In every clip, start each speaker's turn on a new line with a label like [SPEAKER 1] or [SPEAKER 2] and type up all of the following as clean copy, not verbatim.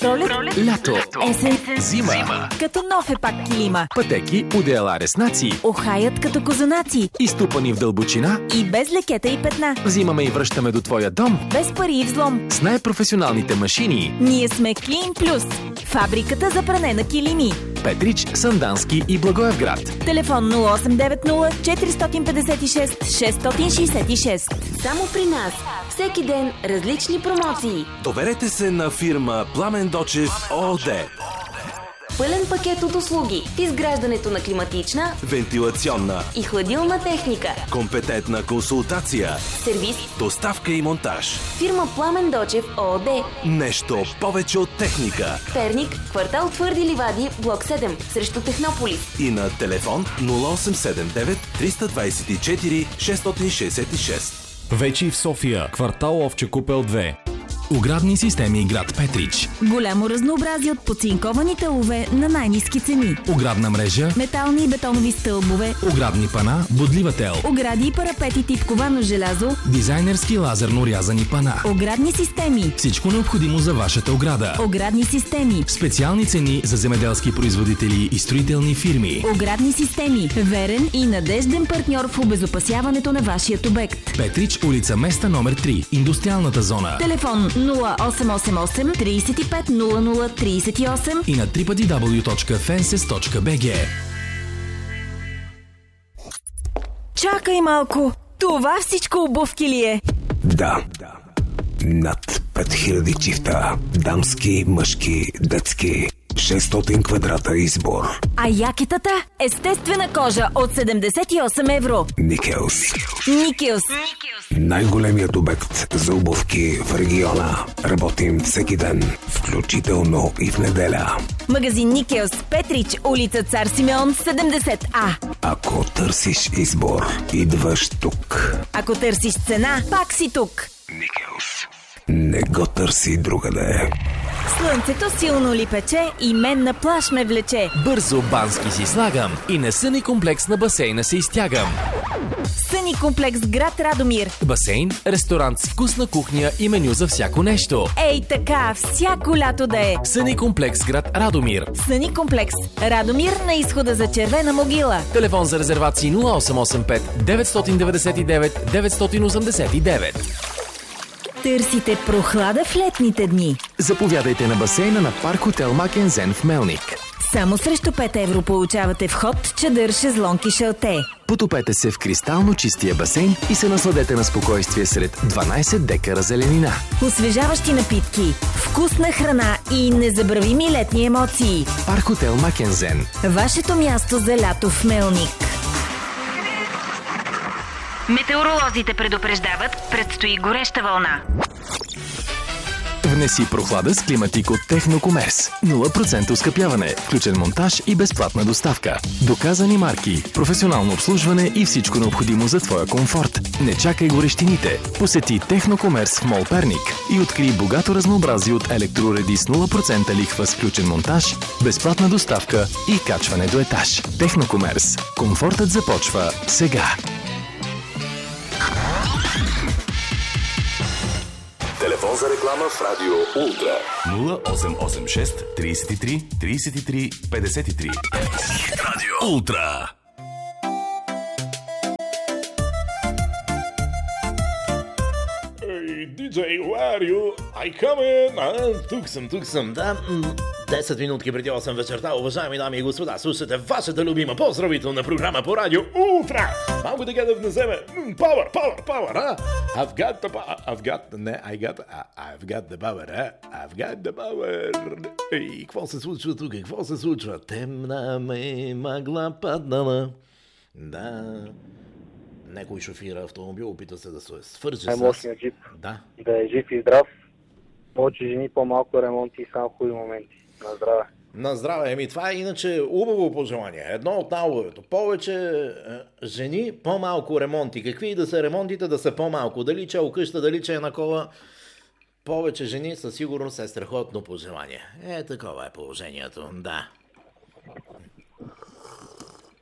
[SPEAKER 1] Пролет,
[SPEAKER 2] лято,
[SPEAKER 1] есен,
[SPEAKER 2] зима.
[SPEAKER 1] като нов е пак килима.
[SPEAKER 2] Пътеки, одеяла, реснаци,
[SPEAKER 1] Охаят като козунаци.
[SPEAKER 2] изтупани в дълбочина.
[SPEAKER 1] И без лекета и петна.
[SPEAKER 2] Взимаме и връщаме до твоя дом.
[SPEAKER 1] Без пари и взлом.
[SPEAKER 2] С най-професионалните машини.
[SPEAKER 1] Ние сме Клин Плюс. Фабриката за пране на килими.
[SPEAKER 2] Петрич, Сандански и Благоевград.
[SPEAKER 1] Телефон 0890 456 666.
[SPEAKER 3] Само при нас. Всеки ден различни промоции.
[SPEAKER 4] Доверете се на фирма Пламен Дочев ООД.
[SPEAKER 3] Пълен пакет от услуги в изграждането на климатична,
[SPEAKER 4] Вентилационна,
[SPEAKER 3] и хладилна техника.
[SPEAKER 4] компетентна консултация,
[SPEAKER 3] Сервис.
[SPEAKER 4] доставка и монтаж.
[SPEAKER 3] Фирма Пламен Дочев ООД.
[SPEAKER 4] Нещо повече от техника.
[SPEAKER 3] Перник, квартал Твърди ливади, блок 7, срещу Технополис.
[SPEAKER 4] И на телефон 0879 324 666.
[SPEAKER 5] Вече и в София, квартал Овче купел 2.
[SPEAKER 2] Оградни системи град Петрич.
[SPEAKER 1] Голямо разнообразие от подцинковани тълове на най-ниски цени.
[SPEAKER 2] Оградна мрежа,
[SPEAKER 1] Метални и бетонови стълбове,
[SPEAKER 2] оградни пана, бодлива тел,
[SPEAKER 1] огради и парапети тип ковано желязо,
[SPEAKER 2] дизайнерски лазерно рязани пана.
[SPEAKER 1] оградни системи,
[SPEAKER 2] Всичко необходимо за вашата ограда.
[SPEAKER 1] оградни системи,
[SPEAKER 2] Специални цени за земеделски производители и строителни фирми.
[SPEAKER 1] оградни системи, верен и надежден партньор в обезопасяването на вашият обект.
[SPEAKER 2] Петрич, улица Места номер 3, индустриалната зона.
[SPEAKER 1] Телефон 0888 35 00 38.
[SPEAKER 2] И на www.fences.bg.
[SPEAKER 1] Чакай малко! Това всичко обувки ли е?
[SPEAKER 6] Да. Над 5000 чифта. Дамски, мъжки, детски. 600 квадрата избор.
[SPEAKER 1] А якетата? Естествена кожа от 78 евро.
[SPEAKER 6] Никелс.
[SPEAKER 1] Никелс.
[SPEAKER 6] Най-големият обект за обувки в региона. Работим всеки ден, включително и в неделя.
[SPEAKER 1] Магазин Никелс, Петрич, улица Цар Симеон, 70А.
[SPEAKER 6] Ако търсиш избор, идваш тук.
[SPEAKER 1] Ако търсиш цена, пак си тук.
[SPEAKER 6] Никелс. Не го търси другаде.
[SPEAKER 1] Слънцето силно ли пече и мен на плаж ме влече.
[SPEAKER 2] Бързо бански си слагам и на съни комплекс на басейна се изтягам.
[SPEAKER 1] Съни комплекс град Радомир.
[SPEAKER 2] Басейн, ресторант с вкусна кухня и меню за всяко нещо.
[SPEAKER 1] Ей така, всяко лято да е.
[SPEAKER 2] Съни комплекс град Радомир.
[SPEAKER 1] Съни комплекс Радомир на изхода за Червена могила.
[SPEAKER 2] Телефон за резервации 0885 999 989.
[SPEAKER 1] Търсите прохлада в летните дни.
[SPEAKER 2] Заповядайте на басейна на Парк Хотел Макензен в Мелник.
[SPEAKER 1] Само срещу 5 евро получавате вход, чадър, шезлонг и шалте.
[SPEAKER 2] Потопете се в кристално чистия басейн и се насладете на спокойствие сред 12 декара зеленина.
[SPEAKER 1] Освежаващи напитки, вкусна храна и незабравими летни емоции.
[SPEAKER 2] Парк Хотел Макензен.
[SPEAKER 1] Вашето място за лято в Мелник. Метеоролозите предупреждават, предстои гореща вълна.
[SPEAKER 2] Внеси прохлада с климатик от Технокомерс. 0% оскъпяване, включен монтаж и безплатна доставка. Доказани марки, професионално обслужване и всичко необходимо за твоя комфорт. Не чакай горещините. Посети Технокомерс в Мол Перник и открий богато разнообразие от електроуреди с 0% лихва с включен монтаж, безплатна доставка и качване до етаж. Технокомерс. Комфортът започва сега.
[SPEAKER 4] Телефон за реклама в Радио Ултра
[SPEAKER 5] 0886 33 33 53.
[SPEAKER 4] Радио Ултра.
[SPEAKER 7] DJ, where are you? I come in. Тук съм, да. 10 минутки преди 8 вечерта, уважаеми дами и господа, слушате вашата любима поздравителна програма по Радио Ултра. Малко така да внесеме power, а? I've got the power, I've got the power. Ей, какво се случва тук? Какво се случва? Темна ме мъгла паднала. Да. Некой шофира автомобил, опита се да се свърже с...
[SPEAKER 8] Най-мощният джип.
[SPEAKER 7] Да.
[SPEAKER 8] Да е жив и здрав. Повече жени, по-малко ремонти и само хубави моменти. На здраве.
[SPEAKER 7] На здраве. Това е иначе убаво пожелание. Едно от най-убавото. Повече жени, по-малко ремонти. Какви и да са ремонтите, да са по-малко. Дали че е къща, дали че е на кола. Повече жени със сигурност е страхотно пожелание. Такова е положението. Да.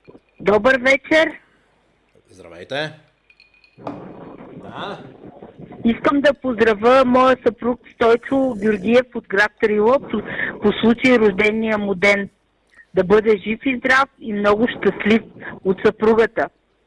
[SPEAKER 9] Добър вечер.
[SPEAKER 7] Здравейте. Да.
[SPEAKER 9] Искам да поздравя моя съпруг Стойчо Георгиев от град Рила по случай рождения му ден. Да бъде жив и здрав и много щастлив от съпругата.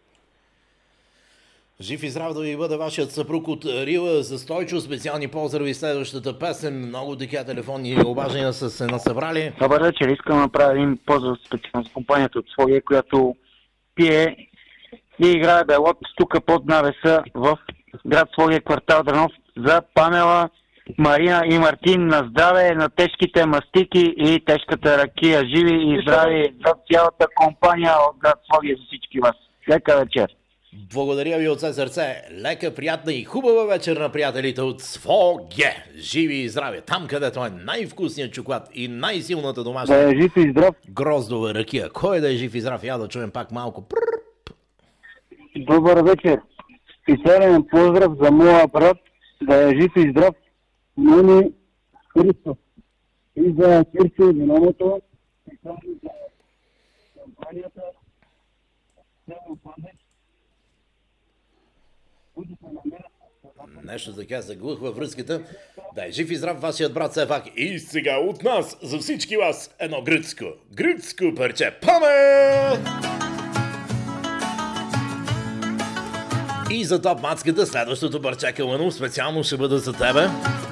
[SPEAKER 7] Жив и здрав да ви бъде вашият съпруг от Рила. За Стойчо специални поздрави следващата песен. Много такива телефонни обаждания са се насъбрали.
[SPEAKER 10] Добър вечер, искам да направя един поздрав специално с компанията от Своге, която пие и играе белот тук под навеса в град Своге, квартал Дранов, за Памела, Марина и Мартин. На здраве, на тежките мастики и тежката ракия. Живи и здрави за цялата компания от град Своге, за всички вас. Лека вечер!
[SPEAKER 7] Благодаря ви от все сърце. Лека, приятна и хубава вечер на приятелите от Своге. Живи и здраве. Там, където е най-вкусният чоколад и най-силната домашна.
[SPEAKER 10] Да е жив и здрав.
[SPEAKER 7] Гроздова ракия. Кой да е жив и здрав? Я да чуем пак малко.
[SPEAKER 10] Добър вечер. Специален поздрав за моя брат, да е жив и здрав, Нони Христов. И за Кирчо и Виномото, и за компанията,
[SPEAKER 7] Нещо така заглъхва връзката. Да е жив и здрав вашият брат все пак. И сега от нас, за всички вас, едно гръцко парче. Паме! И за топ мацката, следващото парче Каланов специално ще бъде за тебе.